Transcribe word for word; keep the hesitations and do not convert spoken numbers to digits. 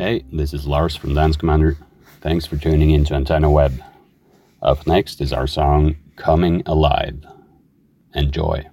Hey, this is Lars from Dance Commander. Thanks for tuning in to Antenna Web. Up next is our song Coming Alive. Enjoy.